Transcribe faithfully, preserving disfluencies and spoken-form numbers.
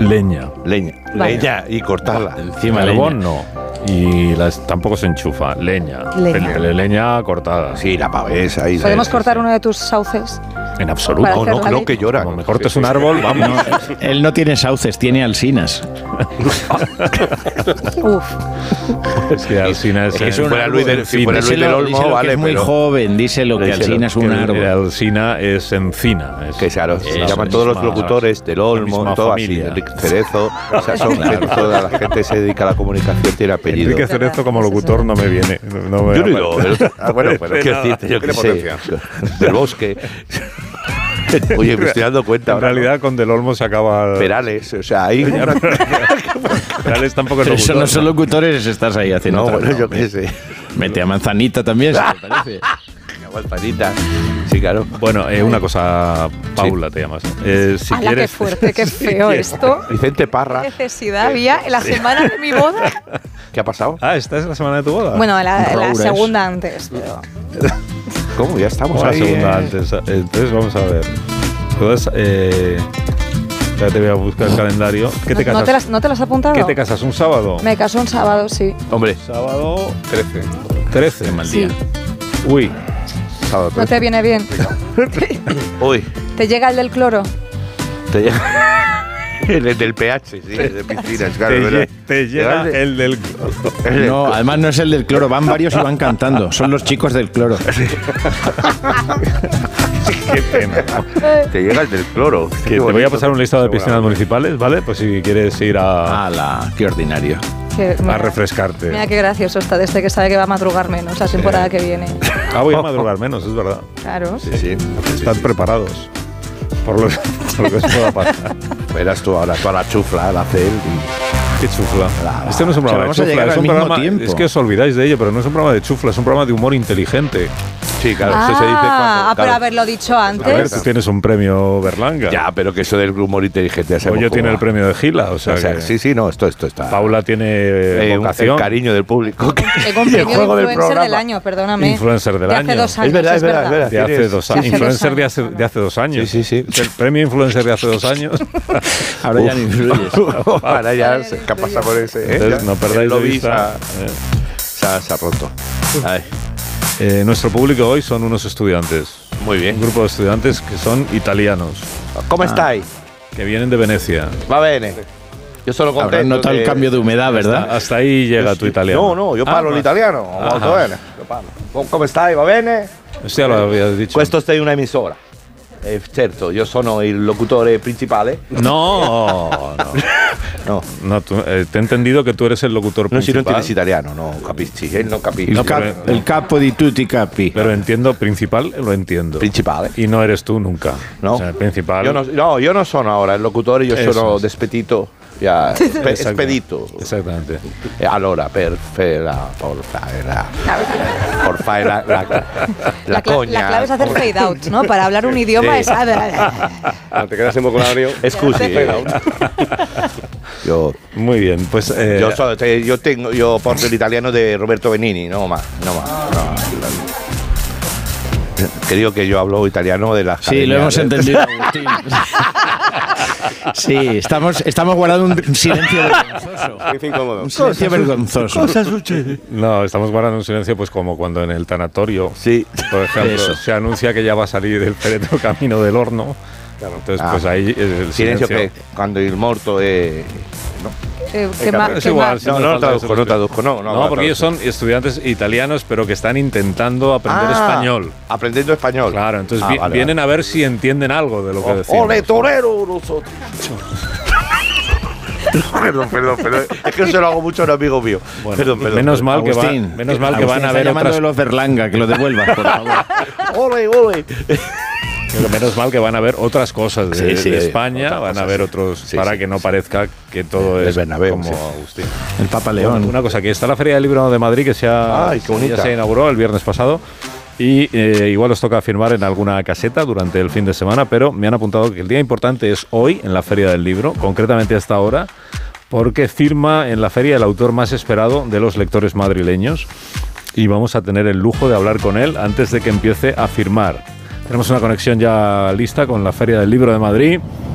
Leña. Leña. Vale. Leña y cortarla. Encima carbón no. Y las, tampoco se enchufa. Leña. Leña. Pele- leña cortada. Sí, la pavesa. Ahí, ¿Podemos sí, cortar sí. uno de tus sauces? En absoluto. Para No, hacer no, la no, leña. que llora. Como me cortes un árbol, vamos. No, él no tiene sauces, tiene alsinas. Uf. Es que Alsina es, Es que es si fuera Luis del, si fuera Luis del Díselo, Olmo, díselo que vale, es muy pero... joven, díselo que Díselo, Alsina es un el- árbol. el Alsina es encina. Es, Que claro, se es llaman la todos los misma- locutores del la Olmo, misma todo familia. así, Enrique Cerezo, o sea, son gente, toda la gente que se dedica a la comunicación tiene apellido. Enrique Cerezo como locutor no me viene. No me Yo no digo, aparece. ah, bueno, pero quiero decirte, yo qué sé, del Bosque. Oye, me estoy dando cuenta En ahora. realidad con Del Olmo se acaba... Perales, o sea, ahí... Perales tampoco es Pero eso locutor. no son locutores, estás ahí haciendo No, otra bueno, cosa. yo qué sé. Mete a Manzanita también, si te parece. Manzanita. Sí, claro. Bueno, eh, una cosa, Paula te llamas. Eh, si ¡Hala, quieres, qué fuerte, qué feo esto! Vicente Parra. ¿Qué necesidad había en la semana de mi boda? ¿Qué ha pasado? Ah, ¿esta es la semana de tu boda? Bueno, la, la Roures. segunda antes, pero... ¿Cómo? Ya estamos Vamos a la ahí. segunda eh. antes. Entonces vamos a ver. Entonces, eh, ya te voy a buscar el calendario. ¿Qué te ¿No, casas? ¿no, te las, ¿No te las has apuntado? ¿Qué te casas? ¿Un sábado? Me casó un sábado, sí. Hombre, Sábado trece. trece. Qué mal Sí. día. Uy. sábado ¿No te viene bien? Uy, ¿Te llega el del cloro? te llega... El del pH, sí, el de piscinas, claro. te, ¿verdad? lle- te llega Llega el del... el del- No, además no es el del cloro, van varios y van cantando. Son los chicos del cloro. Qué pena. Te llega el del cloro. Que te voy a pasar un listado de piscinas municipales, ¿vale? Pues si quieres ir a, ¡Hala! ¡Qué ordinario! Que, a mira, refrescarte. mira qué gracioso está de este que sabe que va a madrugar menos la temporada que viene. Ah, voy a madrugar menos, es verdad. Claro. Sí, sí. Están preparados. Por lo, por lo que os pueda pasar. Verás tú ahora toda la chufla, la cel. Qué chufla. Este no es un programa vamos de a llegar chufla, es al un mismo programa. tiempo. Es que os olvidáis de ello, pero no es un programa de chufla, es un programa de humor inteligente. Sí, claro, eso se dice cuando... Ah, pero claro. haberlo dicho A ver, antes. tú tienes un premio Berlanga. Ya, pero que eso del humor inteligente ya sabemos Oye cómo tiene va. el premio de Gila, o sea, O sea, que sí, sí, no, esto, esto está... Paula tiene Eh, un- vocación. el cariño del público. Tengo un Y el premio de juego del influencer programa. del año, perdóname. Influencer del de año. hace dos años. Es verdad, es verdad, es verdad. De hace Tienes- dos de años. hace dos Influencer de años. hace, de hace dos años. Sí, sí, sí. El premio influencer de hace dos años. Ahora ya no influyes. Ahora ya se ¿qué pasa por ese? ¿eh? Entonces, Ya, no perdáis el de lobby vista. Se ha, se ha roto. Ay, Eh, nuestro público hoy son unos estudiantes. muy Un bien. grupo de estudiantes que son italianos, ¿Cómo estáis? que vienen de Venecia. Va bene. Yo solo contento. Habrás notado el que- cambio de humedad, ¿verdad? Hasta, hasta ahí llega tu italiano. No, no, io Ah, parlo ma- l'italiano, Ajá. molto bene. Io parlo. Com- Come stai? Va bene? Esto ya lo habías dicho. Questo sei una emisora. Eh, certo, io sono il locutore principale. No, no. No, No, tú- eh, te he entendido que tú eres el locutor non si non principal. tienes italiano, no, capisci? Él non capisce. El, No, cap- pero- el capo di tutti i capi. Pero entiendo, principal lo entiendo. Principale. Y no eres tú nunca. No. O sea, el principal. Io no, no, io non sono ora il locutore, io Eso sono es. despedito. Ya, spe- Exacto. spedito. Exactamente. E allora, per fare la, por fare la, por fare la, la, la, La, cla- coña. la clave es hacer fade out, ¿no? Para hablar un idioma Sí. es... Ah, te quedas en vocabulario. Scusi, Fade io, Muy bien, pues. eh, io, so, te- io, tengo, io porto l'italiano di Roberto Benigni, no más, no más. No. Que digo que yo hablo italiano de las Sí, lo hemos academias. entendido, Agustín. Sí, estamos, estamos guardando un silencio vergonzoso. Muy incómodo. Un silencio vergonzoso. No, estamos guardando un silencio, pues como cuando en el tanatorio, Sí. por ejemplo, Eso. se anuncia que ya va a salir el féretro camino del horno. Entonces, Ah. pues ahí el Silencio silencio. que cuando il morto è... No, Eh, qué ma- Es qué igual, ma- sí, no, hace no lo falta traduzco, que se no lo traduzco, no. No, No, porque ellos son estudiantes italianos, pero que están intentando aprender Ah, español. Aprendiendo español. Claro, entonces Ah, vi- vale, vienen a ver si entienden algo de lo que vale. decimos. ¡Ole, torero! Nosotros. Perdón, perdón, perdón. Es que se lo hago mucho a un amigo mío. Bueno, perdón, perdón. menos mal que, va- Agustín, menos mal que Agustín van a está ver llamando otras de los Berlanga, que lo devuelvas, por favor. ¡Ole, ole! Pero menos mal que van a ver otras cosas de, Sí, sí, de España, otras van a cosas, ver sí. otros, Sí, para sí, que no sí. parezca que todo Del es Bernabéu, como sí. Agustín. El Papa Bueno, León. una cosa, que está la Feria del Libro de Madrid, que se ha, Ay, qué bonita. ya se inauguró el viernes pasado, y eh, igual os toca firmar en alguna caseta durante el fin de semana, pero me han apuntado que el día importante es hoy, en la Feria del Libro, concretamente a esta hora, porque firma en la feria el autor más esperado de los lectores madrileños, y vamos a tener el lujo de hablar con él antes de que empiece a firmar. Tenemos una conexión ya lista con la Feria del Libro de Madrid.